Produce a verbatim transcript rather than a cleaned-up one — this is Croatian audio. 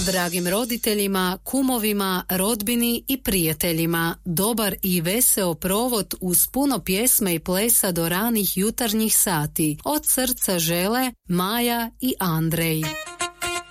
Dragim roditeljima, kumovima, rodbini i prijateljima, dobar i veseo provod uz puno pjesme i plesa do ranih jutarnjih sati. Od srca žele Maja i Andrej.